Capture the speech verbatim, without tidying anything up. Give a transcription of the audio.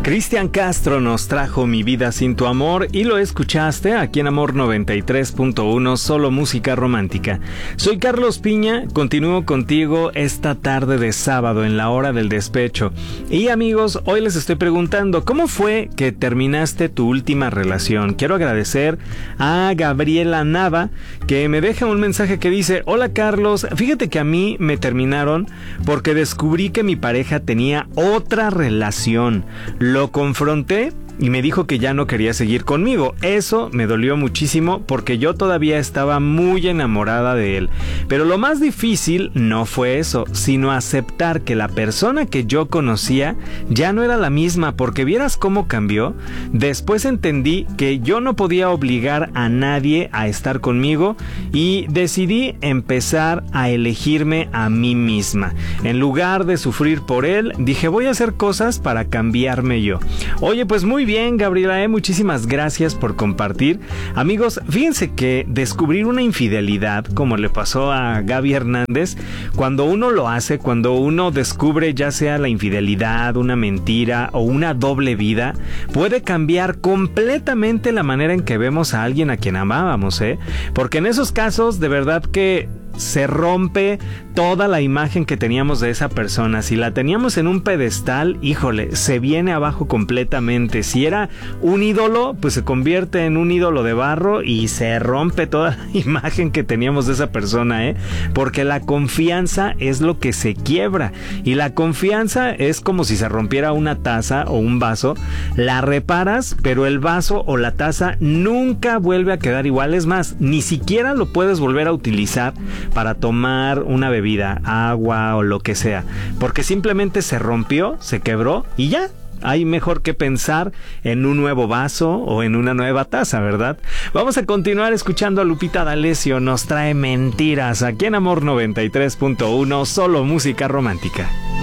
Cristian Castro nos trajo Mi vida sin tu amor y lo escuchaste aquí en Amor noventa y tres punto uno, solo música romántica. Soy Carlos Piña, continúo contigo esta tarde de sábado en la hora del despecho. Y amigos, hoy les estoy preguntando, ¿cómo fue que terminaste tu última relación? Quiero agradecer a Gabriela Nava, que me deja un mensaje que dice: hola Carlos, fíjate que a mí me terminaron porque descubrí que mi pareja tenía otra relación. Lo confronté y me dijo que ya no quería seguir conmigo. Eso me dolió muchísimo porque yo todavía estaba muy enamorada de él. Pero lo más difícil no fue eso, sino aceptar que la persona que yo conocía ya no era la misma, porque vieras cómo cambió. Después entendí que yo no podía obligar a nadie a estar conmigo y decidí empezar a elegirme a mí misma. En lugar de sufrir por él, dije voy a hacer cosas para cambiarme yo. Oye, pues muy bien, Gabriela, eh, muchísimas gracias por compartir. Amigos, fíjense que descubrir una infidelidad, como le pasó a Gaby Hernández, cuando uno lo hace, cuando uno descubre ya sea la infidelidad, una mentira o una doble vida, puede cambiar completamente la manera en que vemos a alguien a quien amábamos, ¿eh? Porque en esos casos, de verdad que se rompe toda la imagen que teníamos de esa persona. Si la teníamos en un pedestal, híjole, se viene abajo completamente. Si era un ídolo, pues se convierte en un ídolo de barro y se rompe toda la imagen que teníamos de esa persona, ¿eh? Porque la confianza es lo que se quiebra, y la confianza es como si se rompiera una taza o un vaso. La reparas, pero el vaso o la taza nunca vuelve a quedar igual. Es más, ni siquiera lo puedes volver a utilizar para tomar una bebida, agua o lo que sea, porque simplemente se rompió, se quebró y ya. Hay mejor que pensar en un nuevo vaso o en una nueva taza, ¿verdad? Vamos a continuar escuchando a Lupita D'Alessio. Nos trae Mentiras aquí en Amor noventa y tres punto uno, solo música romántica.